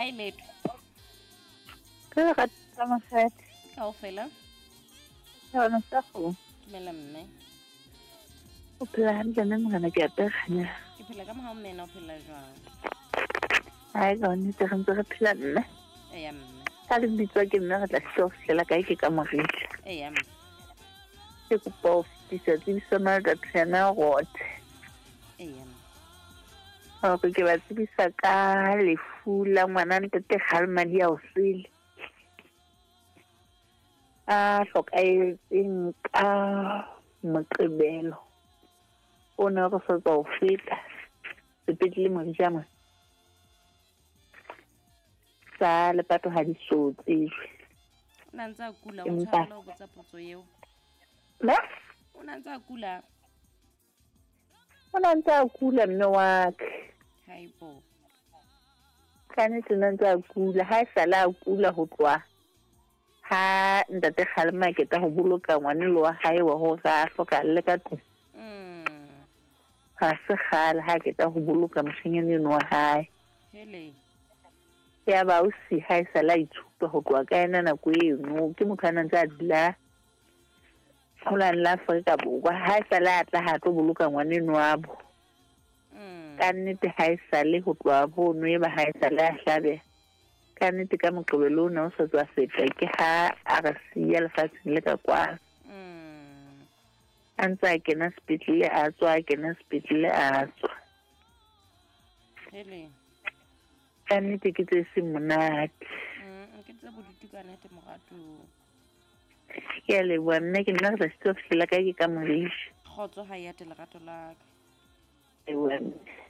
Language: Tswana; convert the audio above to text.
kae letho Ke ga tsa mosadi. kaofela Yona sa go. dumela mme O phela hantle mme mogana ke apeganya. ke phela ka mogao mmena o phela jwang Ai ga nnete re ntse re phela mme. eya mme Ka le bitswa ke mme re tla se go fihlela kae ke ka moriti. eya mme Ke kopa go fetisa tsebiso malaka tsena gote. eya mme Gore ke ba tsebisa ka lefu la ngwana ntate Kgalmadi a Osile. A hlokahetseng ka Moqebelo. O ne re sa tswa ho feta sepetlele Morijana. Sa lepato ha di so tsejwe. o na ntse a kula o tshwarela o botsa potso eo Ne? o na ntse a kula O na ntse a kula mme wa ka. haibo Ka nnete na ntse a kula. Ha e sale a kula ho tloha ha ntate Kgalema ke ta ho boloka ngwane le wa hae wa ho ra hlokahalle ka tlung. Ha se kgale ha ke ta ho boloka moshanyana wa hae. hele Ya ba o si ha e sala itshupa ho tloha ka ena nako eno ke motho a ntse a dula ho la Afrika Borwa ha e sala a tla ha tlo boloka ngwane nwabo ka nnete ha e sale ho tloha bono e ba ha e sale a hlabe ka nnete ka Moqebelo ona o sa tswa feta ke ha a re siya lefatsheng le ka kwano a ntse a kena sepetlele a tswa a kena sepetlele a tswa hele ka nnete ke tse seng monate ke tse bodutu ka nnete morato ke a leboha mme ke nna re tla se tlo fihlela kae ke ka Morisha kgotso ha ya te lerato la ka ewa mme